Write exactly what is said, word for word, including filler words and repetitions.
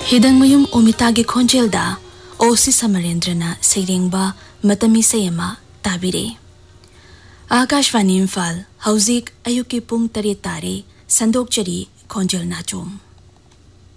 हिदंगमयुम ओमितागे खोंजेलदा ओसी समरेंद्रना सैरेंबा मतमी सेयमा ताबिरे। आकाशवाणी इम्फाल हौजिक अयुकी पुंग तरे तारे संदोकचरी खोंजेल नाचोम।